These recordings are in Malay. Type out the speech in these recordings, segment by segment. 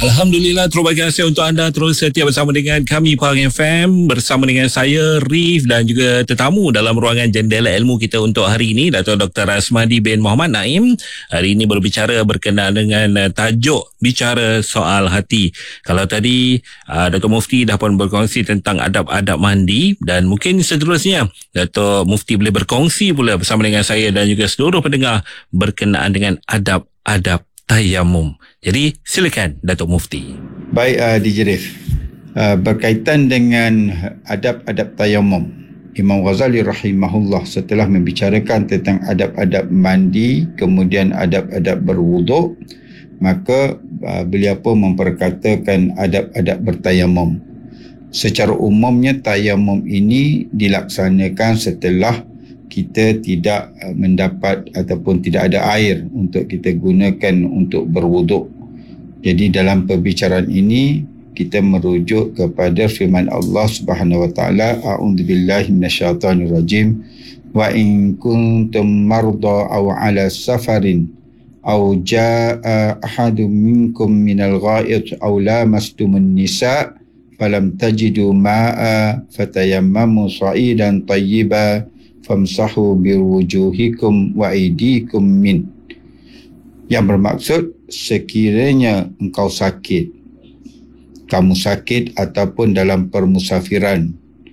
Alhamdulillah, terima kasih untuk anda terus setia bersama dengan kami Pahang FM, bersama dengan saya Rif dan juga tetamu dalam ruangan Jendela Ilmu kita untuk hari ini, Dato' Dr. Asmadi bin Muhammad Naim. Hari ini berbicara berkenaan dengan tajuk bicara soal hati. Kalau tadi Dato' Mufti dah pun berkongsi tentang adab-adab mandi, dan mungkin seterusnya Dato' Mufti boleh berkongsi pula bersama dengan saya dan juga seluruh pendengar berkenaan dengan adab-adab tayamum. Jadi silakan Datuk Mufti. Baik, DJ Rif. Berkaitan dengan adab-adab tayamum, Imam Ghazali rahimahullah setelah membicarakan tentang adab-adab mandi, kemudian adab-adab berwuduk, maka beliau pun memperkatakan adab-adab bertayamum. Secara umumnya tayamum ini dilaksanakan setelah kita tidak mendapat ataupun tidak ada air untuk kita gunakan untuk berwuduk. Jadi dalam perbicaraan ini kita merujuk kepada firman Allah Subhanahu wa taala, a'udzubillahi minasyaitonir rajim, wa in kuntum marda aw ala safarin aw jaa ahadun minkum minal gha'id aw lamastumun nisa falam tajidu ma'a fatayammamu sa'idan tayyiban famsahu biwujuhikum wa aydikum min. Yang bermaksud, sekiranya engkau sakit, kamu sakit ataupun dalam permusafiran,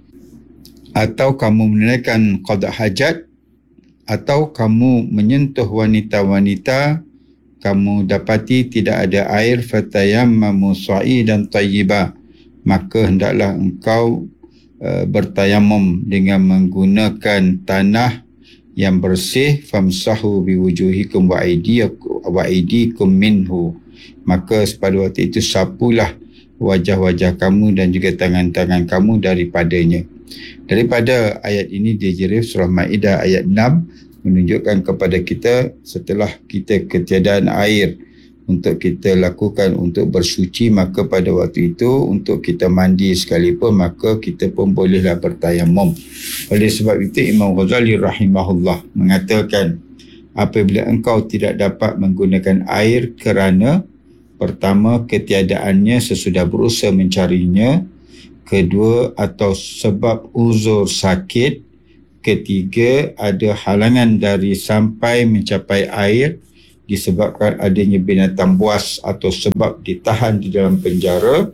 atau kamu menunaikan qada hajat, atau kamu menyentuh wanita-wanita, kamu dapati tidak ada air, fatayammamu sa'idan tayyiba, maka hendaklah engkau bertayamum dengan menggunakan tanah yang bersih, famsahu biwujuhikum wa aydikum minhu, maka pada waktu itu sapulah wajah-wajah kamu dan juga tangan-tangan kamu daripadanya. Daripada ayat ini dijirif surah Maidah ayat 6 menunjukkan kepada kita setelah kita ketiadaan air untuk kita lakukan untuk bersuci, maka pada waktu itu untuk kita mandi sekalipun maka kita pun bolehlah bertayamum. Oleh sebab itu Imam Ghazali rahimahullah mengatakan, apabila engkau tidak dapat menggunakan air kerana pertama ketiadaannya sesudah berusaha mencarinya, kedua atau sebab uzur sakit, ketiga ada halangan dari sampai mencapai air disebabkan adanya binatang buas atau sebab ditahan di dalam penjara,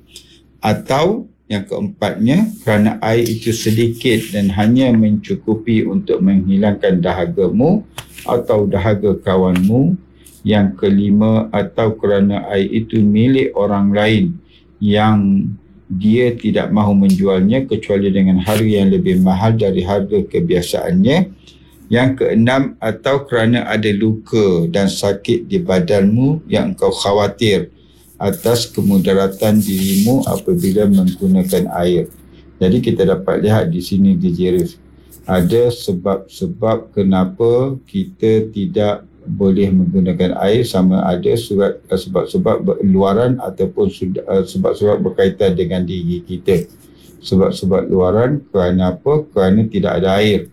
atau yang keempatnya kerana air itu sedikit dan hanya mencukupi untuk menghilangkan dahagamu atau dahaga kawanmu, yang kelima atau kerana air itu milik orang lain yang dia tidak mahu menjualnya kecuali dengan harga yang lebih mahal dari harga kebiasaannya, yang keenam atau kerana ada luka dan sakit di badanmu yang engkau khawatir atas kemudaratan dirimu apabila menggunakan air. Jadi kita dapat lihat di sini di Jerif ada sebab-sebab kenapa kita tidak boleh menggunakan air, sama ada sebab-sebab luaran ataupun sebab-sebab berkaitan dengan diri kita. Sebab-sebab luaran kerana apa? Kerana tidak ada air.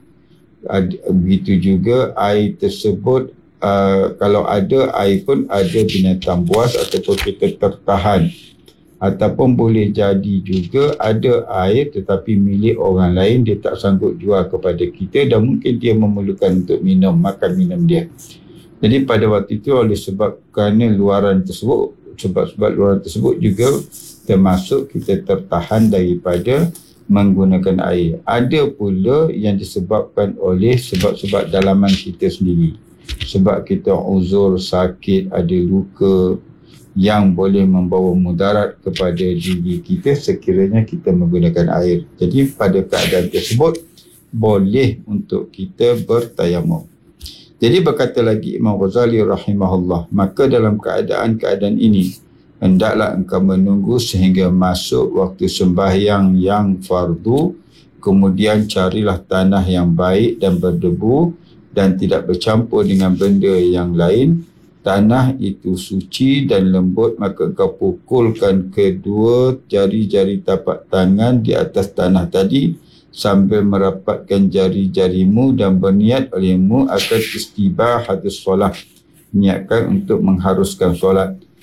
Begitu juga air tersebut kalau ada air pun ada binatang buas ataupun kita tertahan, ataupun boleh jadi juga ada air tetapi milik orang lain, dia tak sanggup jual kepada kita dan mungkin dia memerlukan untuk makan minum dia. Jadi pada waktu itu oleh sebab kerana luaran tersebut, sebab-sebab luaran tersebut juga termasuk kita tertahan daripada menggunakan air. Ada pula yang disebabkan oleh sebab-sebab dalaman kita sendiri. Sebab kita uzur, sakit, ada luka yang boleh membawa mudarat kepada diri kita sekiranya kita menggunakan air. Jadi pada keadaan tersebut boleh untuk kita bertayamum. Jadi berkata lagi Imam Ghazali rahimahullah, maka dalam keadaan-keadaan ini hendaklah engkau menunggu sehingga masuk waktu sembahyang yang fardu, kemudian carilah tanah yang baik dan berdebu dan tidak bercampur dengan benda yang lain. Tanah itu suci dan lembut, maka engkau pukulkan kedua jari-jari tapak tangan di atas tanah tadi sambil merapatkan jari-jarimu dan berniat olehmu akan istibahatus solat, niatkan untuk mengharuskan solat.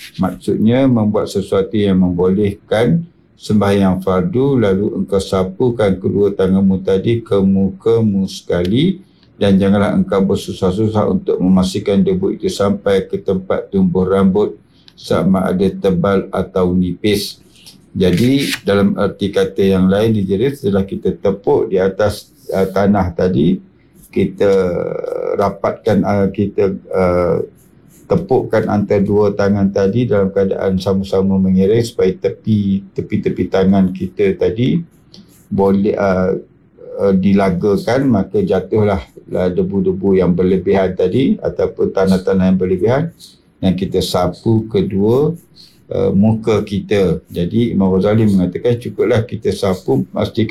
Maksudnya membuat sesuatu yang membolehkan sembahyang fardu, lalu engkau sapukan kedua tanganmu tadi ke mukamu sekali, dan janganlah engkau bersusah-susah untuk memastikan debu itu sampai ke tempat tumbuh rambut, sama ada tebal atau nipis. Jadi dalam arti kata yang lain, dijerit setelah kita tepuk di atas tanah tadi, kita rapatkan, kita tepukkan antara dua tangan tadi dalam keadaan sama-sama mengiring supaya tepi-tepi tangan kita tadi boleh dilagakan, maka jatuhlah debu-debu yang berlebihan tadi ataupun tanah-tanah yang berlebihan, dan kita sapu kedua muka kita. Jadi Imam Ghazali mengatakan cukuplah kita sapu,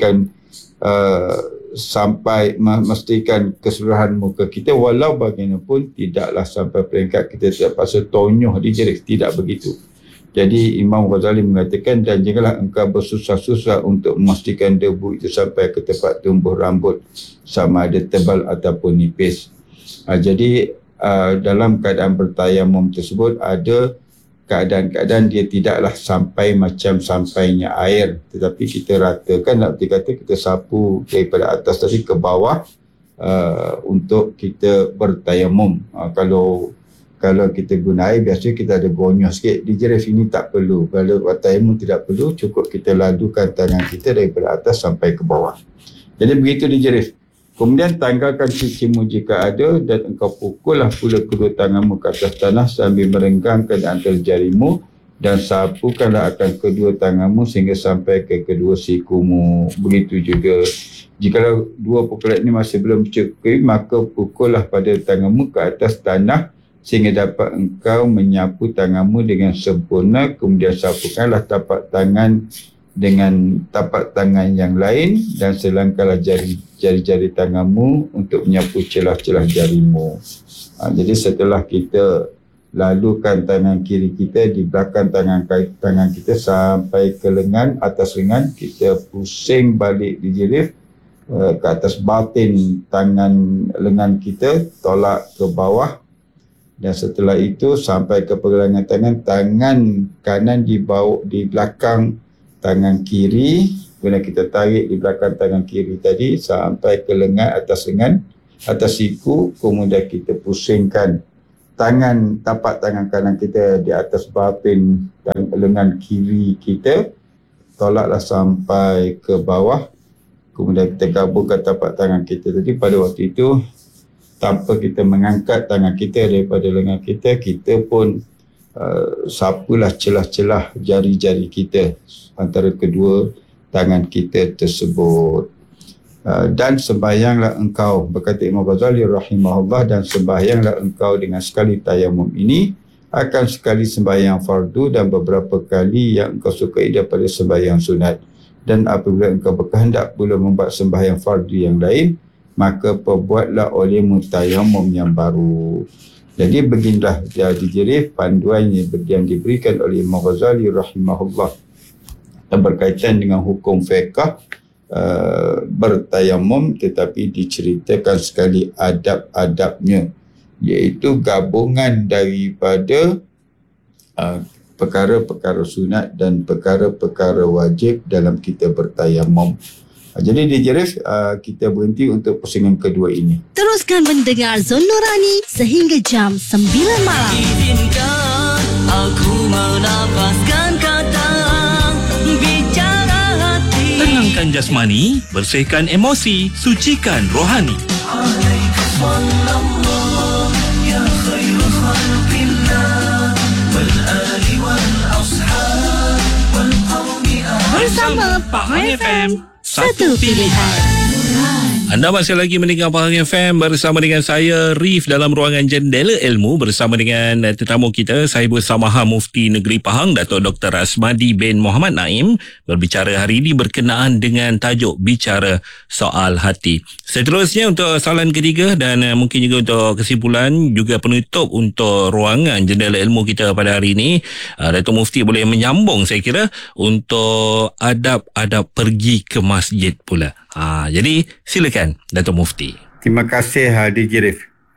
memastikan keseluruhan muka kita, walau bagaimanapun tidaklah sampai peringkat kita terpaksa tonyoh dijerit, tidak begitu. Jadi Imam Ghazali mengatakan, dan janganlah engkau bersusah-susah untuk memastikan debu itu sampai ke tempat tumbuh rambut, sama ada tebal ataupun nipis. Jadi dalam keadaan bertayamum tersebut ada keadaan-keadaan dia tidaklah sampai macam sampainya air, tetapi kita ratakan, nak kata kita sapu daripada atas tadi ke bawah untuk kita bertayamum. Kalau kita guna air, biasanya kita ada gonyos sikit. Di jerif ini tak perlu. Kalau bertayamum tidak perlu, cukup kita ladukan tangan kita daripada atas sampai ke bawah. Jadi begitu di jerif. Kemudian tanggalkan cucimu jika ada, dan engkau pukullah pula kedua tanganmu ke atas tanah sambil merenggangkan antara jarimu, dan sapukanlah akan kedua tanganmu sehingga sampai ke kedua sikumu. Begitu juga jika dua pukulan ini masih belum cukup, maka pukullah pada tanganmu ke atas tanah sehingga dapat engkau menyapu tanganmu dengan sempurna. Kemudian sapukanlah tapak tangan dengan tapak tangan yang lain, dan selangkahlah jari-jari tanganmu untuk menyapu celah-celah jarimu. Jadi setelah kita lalukan tangan kiri kita di belakang tangan kita sampai ke lengan, atas lengan, kita pusing balik di jirif ke atas batin tangan lengan kita, tolak ke bawah, dan setelah itu sampai ke pergelangan tangan kanan di belakang tangan kiri, kemudian kita tarik di belakang tangan kiri tadi sampai ke lengan, atas siku, kemudian kita pusingkan tapak tangan kanan kita di atas batin dan lengan kiri kita, tolaklah sampai ke bawah, kemudian kita gabungkan tapak tangan kita tadi. Pada waktu itu, tanpa kita mengangkat tangan kita daripada lengan kita, kita pun sapulah celah-celah jari-jari kita antara kedua tangan kita tersebut. Dan sembahyanglah engkau, berkata Imam Ghazali rahimahullah, dan sembahyanglah engkau dengan sekali tayamum ini, akan sekali sembahyang fardu dan beberapa kali yang engkau sukai daripada sembahyang sunat. Dan apabila engkau berkehendak pula membuat sembahyang fardu yang lain, maka perbuatlah olehmu tayamum yang baru. Jadi beginilah jadi jerif panduan yang diberikan oleh Imam Ghazali rahimahullah berkaitan dengan hukum fiqh bertayamum, tetapi diceritakan sekali adab-adabnya, iaitu gabungan daripada perkara-perkara sunat dan perkara-perkara wajib dalam kita bertayamum. Jadi di jerif kita berhenti untuk pusingan kedua ini. Teruskan mendengar Zon Nurani sehingga jam 9 malam. Izinkan aku menapaskan kata bicara hati. Tenangkan jasmani, bersihkan emosi, sucikan rohani. Bersama Pahang FM, satu pilihan. Anda masih lagi mendengar Pahang FM bersama dengan saya, Rif, dalam ruangan Jendela Ilmu bersama dengan tetamu kita, Sahibul Samaha Mufti Negeri Pahang, Dato' Dr. Asmadi bin Mohamed Naim, berbicara hari ini berkenaan dengan tajuk Bicara Soal Hati. Seterusnya untuk soalan ketiga dan mungkin juga untuk kesimpulan juga penutup untuk ruangan Jendela Ilmu kita pada hari ini, Dato' Mufti boleh menyambung saya kira untuk adab-adab pergi ke masjid pula. Jadi silakan Dato' Mufti. Terima kasih DJ Rif.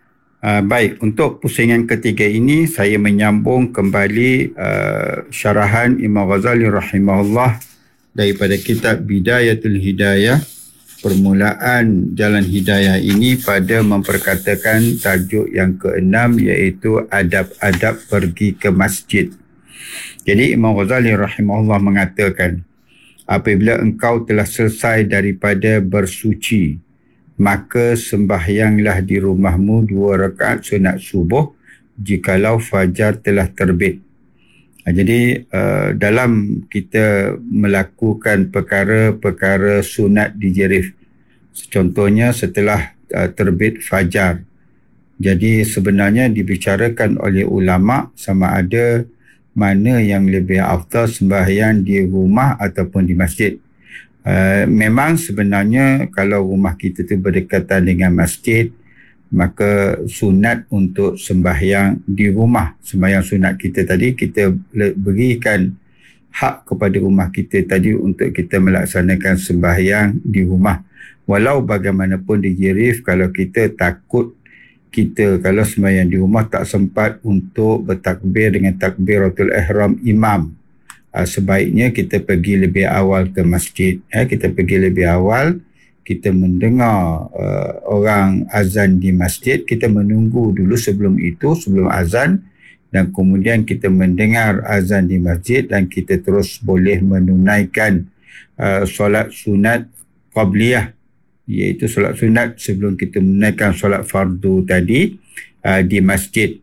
Baik, untuk pusingan ketiga ini saya menyambung kembali syarahan Imam Ghazali rahimahullah daripada kitab Bidayatul Hidayah, permulaan jalan hidayah ini, pada memperkatakan tajuk yang keenam, iaitu adab-adab pergi ke masjid. Jadi Imam Ghazali rahimahullah mengatakan, apabila engkau telah selesai daripada bersuci, maka sembahyanglah di rumahmu 2 rakaat sunat subuh jikalau fajar telah terbit. Jadi dalam kita melakukan perkara-perkara sunat di Jerif, contohnya setelah terbit fajar, jadi sebenarnya dibicarakan oleh ulama sama ada mana yang lebih afdal, sembahyang di rumah ataupun di masjid. Memang sebenarnya kalau rumah kita tu berdekatan dengan masjid, maka sunat untuk sembahyang di rumah. Sembahyang sunat kita tadi, kita berikan hak kepada rumah kita tadi untuk kita melaksanakan sembahyang di rumah. Walau bagaimanapun di Jerif, kalau kita takut kalau sembahyang di rumah tak sempat untuk bertakbir dengan takbiratul ihram imam, sebaiknya kita pergi lebih awal ke masjid. Kita pergi lebih awal, kita mendengar orang azan di masjid, kita menunggu dulu sebelum azan, dan kemudian kita mendengar azan di masjid, dan kita terus boleh menunaikan solat sunat qabliyah, iaitu solat sunat sebelum kita menunaikan solat fardu tadi di masjid.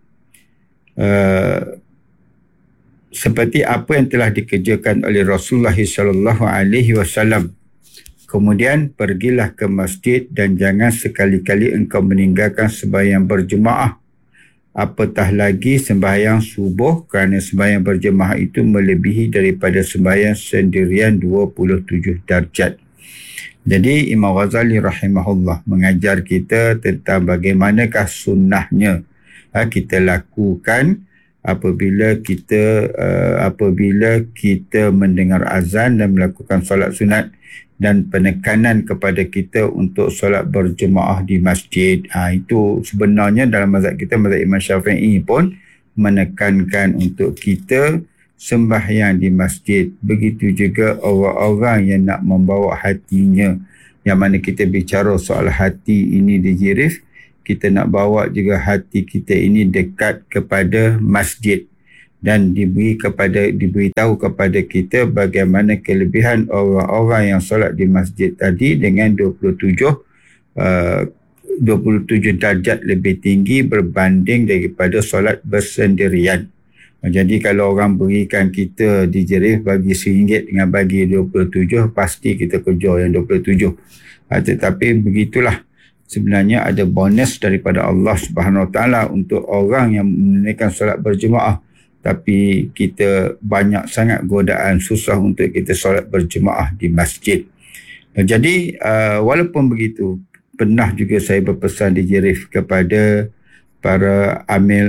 Seperti apa yang telah dikerjakan oleh Rasulullah SAW. Kemudian pergilah ke masjid dan jangan sekali-kali engkau meninggalkan sembahyang berjemaah, apatah lagi sembahyang subuh, kerana sembahyang berjemaah itu melebihi daripada sembahyang sendirian 27 darjat. Jadi Imam Ghazali rahimahullah mengajar kita tentang bagaimanakah sunnahnya kita lakukan apabila kita mendengar azan dan melakukan solat sunat, dan penekanan kepada kita untuk solat berjemaah di masjid. Itu sebenarnya dalam mazhab kita, mazhab Imam Syafi'i pun menekankan untuk kita sembahyang di masjid. Begitu juga orang-orang yang nak membawa hatinya, yang mana kita bicara soal hati ini di Jerif, kita nak bawa juga hati kita ini dekat kepada masjid, dan diberitahu kepada kita bagaimana kelebihan orang-orang yang solat di masjid tadi dengan 27 darjat lebih tinggi berbanding daripada solat bersendirian. Jadi kalau orang berikan kita di Jerif bagi RM1 dengan bagi 27, pasti kita kejar yang 27. Tetapi begitulah, sebenarnya ada bonus daripada Allah Subhanahu Wa Taala untuk orang yang menunaikan solat berjemaah, tapi kita banyak sangat godaan, susah untuk kita solat berjemaah di masjid. Jadi walaupun begitu, pernah juga saya berpesan di Jerif kepada para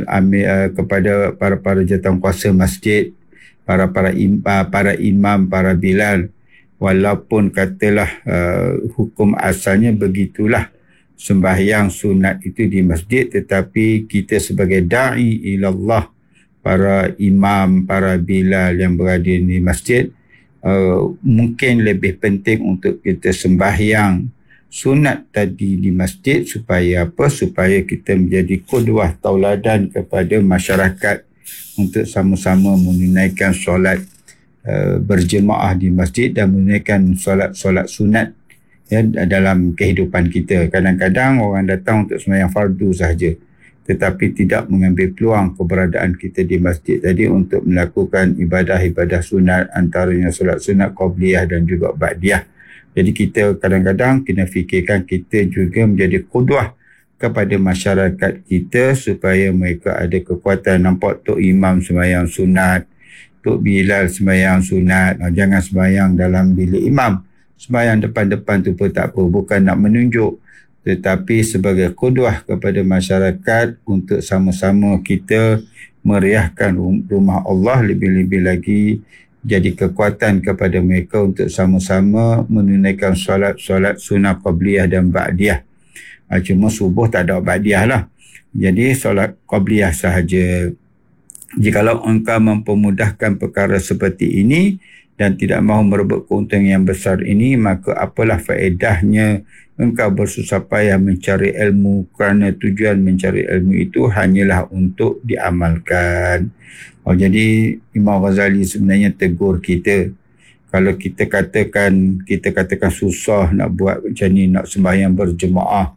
kepada para jawatankuasa masjid, para imam, para bilal, walaupun katalah hukum asalnya begitulah, sembahyang sunat itu di masjid, tetapi kita sebagai da'i ilallah, para imam, para bilal yang berada di masjid, mungkin lebih penting untuk kita sembahyang sunat tadi di masjid, supaya apa? Supaya kita menjadi qudwah tauladan kepada masyarakat untuk sama-sama menunaikan solat berjemaah di masjid dan menunaikan solat sunat dalam kehidupan kita. Kadang-kadang orang datang untuk sembahyang fardu sahaja, tetapi tidak mengambil peluang keberadaan kita di masjid tadi untuk melakukan ibadah-ibadah sunat, antaranya solat sunat qabliyah dan juga ba'diyah. Jadi kita kadang-kadang kena fikirkan kita juga menjadi qudwah kepada masyarakat kita, supaya mereka ada kekuatan. Nampak Tok Imam sembahyang sunat, Tok Bilal sembahyang sunat, jangan sembahyang dalam bilik imam. Sembahyang depan-depan tu pun tak apa, bukan nak menunjuk, tetapi sebagai qudwah kepada masyarakat untuk sama-sama kita meriahkan rumah Allah, lebih-lebih lagi jadi kekuatan kepada mereka untuk sama-sama menunaikan solat sunat qabliyah dan ba'diyah. Cuma subuh tak ada ba'diyah lah. Jadi solat qabliyah sahaja. Jikalau engkau mempermudahkan perkara seperti ini dan tidak mahu merebut keuntungan yang besar ini, maka apalah faedahnya engkau bersusah payah mencari ilmu, kerana tujuan mencari ilmu itu hanyalah untuk diamalkan. Jadi Imam Ghazali sebenarnya tegur kita. Kalau kita katakan susah nak buat macam ni, nak sembahyang berjemaah,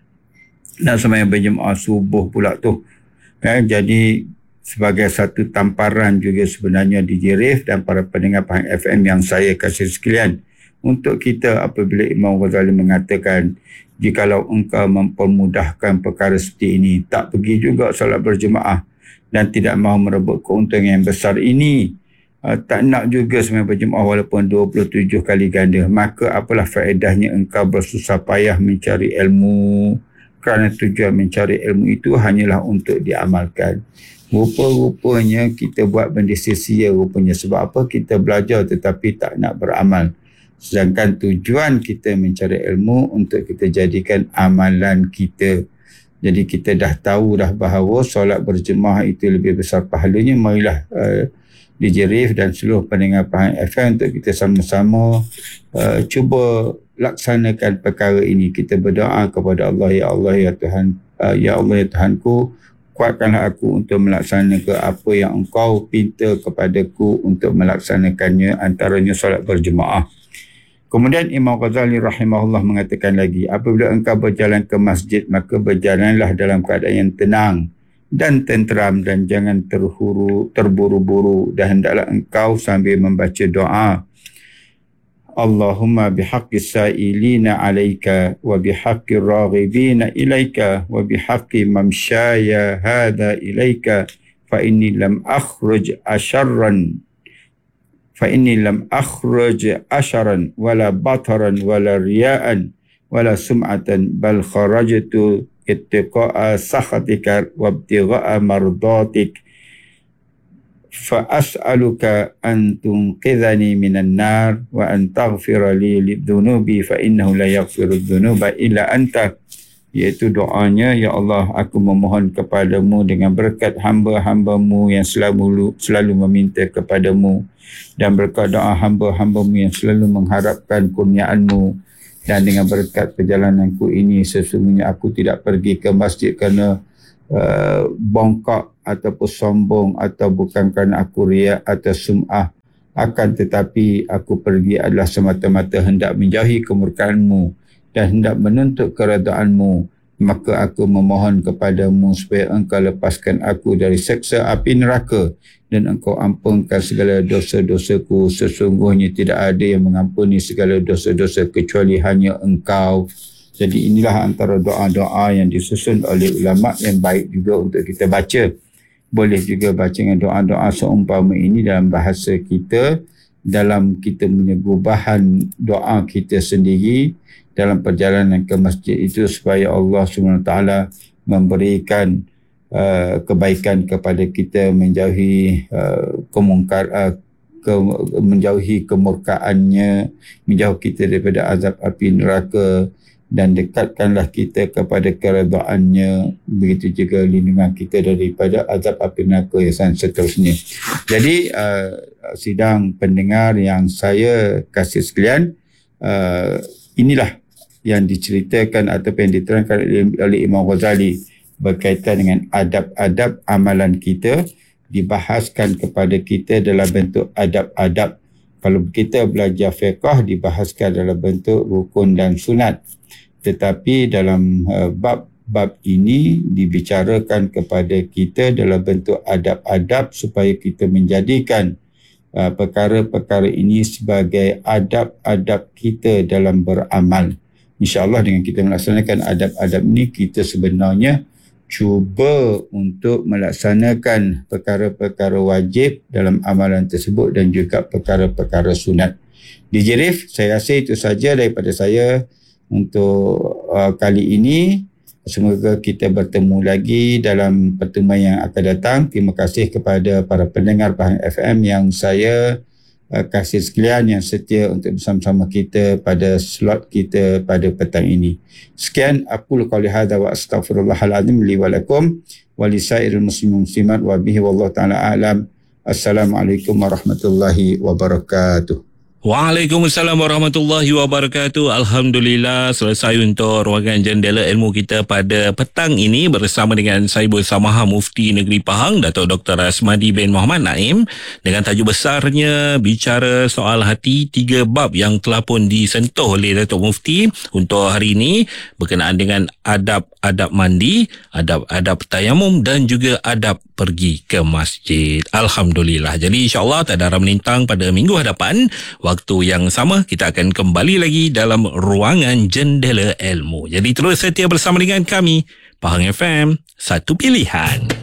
subuh pula tu. Jadi sebagai satu tamparan juga sebenarnya DJ Rif dan para pendengar Pahang FM yang saya kasih sekalian, untuk kita apabila Imam Ghazali mengatakan jikalau engkau mempermudahkan perkara seperti ini, tak pergi juga solat berjemaah dan tidak mahu merebut keuntungan yang besar ini, tak nak juga sembahyang berjemaah walaupun 27 kali ganda, maka apalah faedahnya engkau bersusah payah mencari ilmu, kerana tujuan mencari ilmu itu hanyalah untuk diamalkan. Rupa-rupanya kita buat benda sia-sia rupanya. Sebab apa? Kita belajar tetapi tak nak beramal. Sedangkan tujuan kita mencari ilmu untuk kita jadikan amalan kita. Jadi kita dah tahu dah bahawa solat berjemaah itu lebih besar pahalanya. Marilah DJ Rif dan seluruh pendengar Pahang FM untuk kita sama-sama cuba laksanakan perkara ini. Kita berdoa kepada Allah, ya Allah ya Tuhan, ya Allah ya Tuhanku, kuatkanlah aku untuk melaksanakan apa yang engkau pinta kepadaku untuk melaksanakannya, antaranya solat berjemaah. Kemudian Imam Ghazali rahimahullah mengatakan lagi, apabila engkau berjalan ke masjid, maka berjalanlah dalam keadaan yang tenang dan tenteram dan jangan terburu-buru, dan hendaklah engkau sambil membaca doa. Allahumma bihaqqi sa'ilina alaika wa bihaqqi raghibina ilaika wa bihaqqi mamsyaya hadha ilaika fa inni lam akhruj asharan wala bataran wala riya'an wala sum'atan bal kharajtu ittiqa'a sakhatika wa ibtigha'a mardatik fa as'aluka an tunqidhani minan nar wa an taghfira li lidhunubi fa innahu la yaghfiru dhunuba illa anta. Iaitu doanya, ya Allah, aku memohon kepadamu dengan berkat hamba-hambamu yang selalu meminta kepadamu, dan berkat doa hamba-hambamu yang selalu mengharapkan kurniaanmu, dan dengan berkat perjalananku ini sesungguhnya aku tidak pergi ke masjid kerana bongkak ataupun sombong, atau bukan kerana aku riak atau sum'ah, akan tetapi aku pergi adalah semata-mata hendak menjauhi kemurkaanmu dan hendak menuntut keredaanmu. Maka aku memohon kepadamu supaya engkau lepaskan aku dari seksa api neraka dan engkau ampunkan segala dosa-dosaku. Sesungguhnya tidak ada yang mengampuni segala dosa-dosa kecuali hanya engkau. Jadi inilah antara doa-doa yang disusun oleh ulama yang baik juga untuk kita baca. Boleh juga baca dengan doa-doa seumpama ini dalam bahasa kita, dalam kita punya gubahan doa kita sendiri dalam perjalanan ke masjid itu, supaya Allah SWT memberikan kebaikan kepada kita, menjauhi menjauhi kemurkaannya, menjauh kita daripada azab api neraka, dan dekatkanlah kita kepada keredaannya. Begitu juga lindungan kita daripada azab api neraka dan seterusnya. Jadi sidang pendengar yang saya kasih sekalian, inilah yang diceritakan ataupun yang diterangkan oleh Imam Ghazali berkaitan dengan adab-adab amalan kita, dibahaskan kepada kita dalam bentuk adab-adab. Kalau kita belajar fiqh, dibahaskan dalam bentuk rukun dan sunat. Tetapi dalam bab ini dibicarakan kepada kita dalam bentuk adab-adab supaya kita menjadikan perkara-perkara ini sebagai adab-adab kita dalam beramal. InsyaAllah dengan kita melaksanakan adab-adab ini, kita sebenarnya cuba untuk melaksanakan perkara-perkara wajib dalam amalan tersebut dan juga perkara-perkara sunat. DJ Rif, saya rasa itu saja daripada saya untuk kali ini. Semoga kita bertemu lagi dalam pertemuan yang akan datang. Terima kasih kepada para pendengar Pahang FM yang saya kasih sekalian yang setia untuk bersama-sama kita pada slot kita pada petang ini. Sekian, aku qouli hadza wa astaghfirullahal azim li wa lakum wa li sairil muslimin muslimat wa bihi wallahu taala a'lam. Assalamualaikum warahmatullahi wabarakatuh. Waalaikumsalam warahmatullahi wabarakatuh. Alhamdulillah, selesai untuk ruangan Jendela Ilmu kita pada petang ini bersama dengan Saibul Samaha Mufti Negeri Pahang, Datuk Dr. Asmadi bin Mohamed Naim, dengan tajuk besarnya bicara soal hati, 3 bab yang telah pun disentuh oleh Datuk Mufti untuk hari ini berkenaan dengan adab mandi, adab tayamum dan juga adab pergi ke masjid. Alhamdulillah. Jadi insya-Allah tak ada arah melintang pada minggu hadapan waktu yang sama kita akan kembali lagi dalam ruangan Jendela Ilmu. Jadi terus setia bersama dengan kami, Pahang FM, satu pilihan.